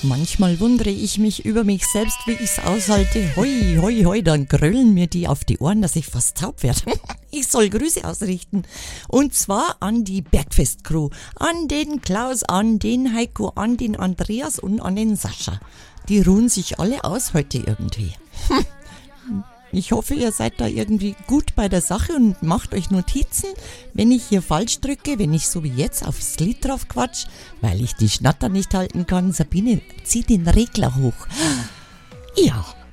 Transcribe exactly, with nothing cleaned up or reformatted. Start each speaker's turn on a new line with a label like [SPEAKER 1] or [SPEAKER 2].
[SPEAKER 1] Manchmal wundere ich mich über mich selbst, wie ich's aushalte. Hoi, hoi, hoi, dann gröllen mir die auf die Ohren, dass ich fast taub werde. Ich soll Grüße ausrichten. Und zwar an die Bergfest-Crew, an den Klaus, an den Heiko, an den Andreas und an den Sascha. Die ruhen sich alle aus heute irgendwie. Ich hoffe, ihr seid da irgendwie gut bei der Sache und macht euch Notizen, wenn ich hier falsch drücke, wenn ich so wie jetzt aufs Lied drauf quatsch, weil ich die Schnatter nicht halten kann. Sabine, zieh den Regler hoch. Ja.